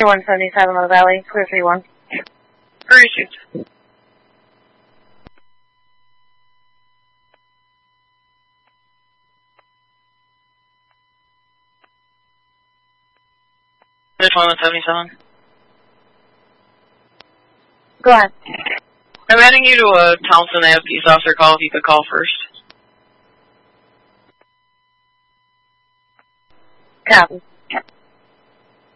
177 on the Valley, clear 3-1. Great. This 177. Go ahead. I'm adding you to a Thompson. They have a peace officer call if you could call first. Copy.